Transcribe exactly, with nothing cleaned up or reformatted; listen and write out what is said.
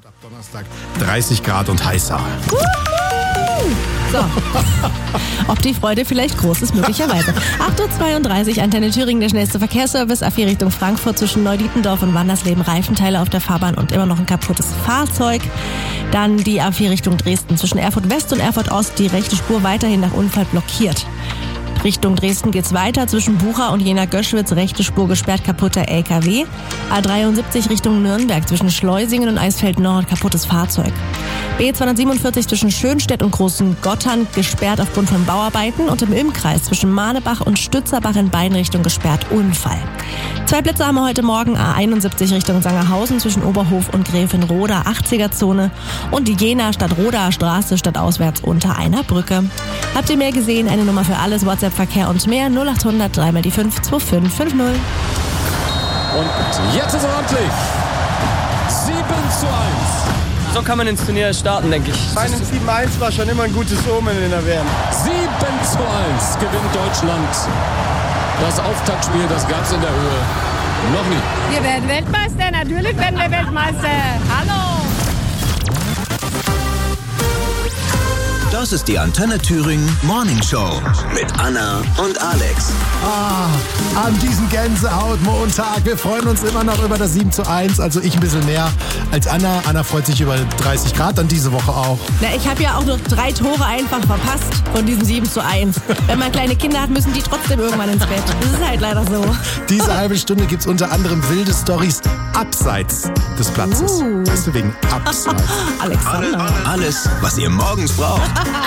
Ab Donnerstag dreißig Grad und heißer. So. Ob die Freude vielleicht groß ist, möglicherweise. acht Uhr zweiunddreißig, Antenne Thüringen, der schnellste Verkehrsservice. A vier Richtung Frankfurt zwischen Neudietendorf und Wandersleben. Reifenteile auf der Fahrbahn und immer noch ein kaputtes Fahrzeug. Dann die A vier Richtung Dresden zwischen Erfurt West und Erfurt Ost. Die rechte Spur weiterhin nach Unfall blockiert. Richtung Dresden geht's weiter, zwischen Bucha und Jena-Göschwitz, rechte Spur gesperrt, kaputter L K W. A dreiundsiebzig Richtung Nürnberg, zwischen Schleusingen und Eisfeld Nord, kaputtes Fahrzeug. B zweihundertsiebenundvierzig zwischen Schönstedt und Großen Gotthard, gesperrt aufgrund von Bauarbeiten. Und im Ilmkreis zwischen Mahnebach und Stützerbach in beiden Richtungen gesperrt, Unfall. Zwei Blitze haben wir heute Morgen, A einundsiebzig Richtung Sangerhausen zwischen Oberhof und Gräfenroda, achtziger-Zone. Und die Jena Stadt-Rodaer Straße stadtauswärts unter einer Brücke. Habt ihr mehr gesehen? Eine Nummer für alles, WhatsApp-Verkehr und mehr, null acht hundert drei mal die fünf zwei fünf fünf null. Und jetzt ist es ordentlich. sieben zu eins. So kann man ins Turnier starten, denke ich. Einen sieben eins war schon immer ein gutes Omen in der W M. sieben zu eins gewinnt Deutschland. Das Auftaktspiel, das gab es in der Höhe noch nie. Wir werden Weltmeister, natürlich werden wir Weltmeister. Hallo! Das ist die Antenne Thüringen Morning Show mit Anna und Alex. Ah, an diesem Gänsehaut-Montag. Wir freuen uns immer noch über das sieben zu eins. Also ich ein bisschen mehr als Anna. Anna freut sich über dreißig Grad, dann diese Woche auch. Na, ich habe ja auch noch drei Tore einfach verpasst von diesem sieben zu eins. Wenn man kleine Kinder hat, müssen die trotzdem irgendwann ins Bett. Das ist halt leider so. Diese halbe Stunde gibt's unter anderem wilde Storys abseits des Platzes. Uh. Deswegen abseits. Alexander. Alles, was ihr morgens braucht.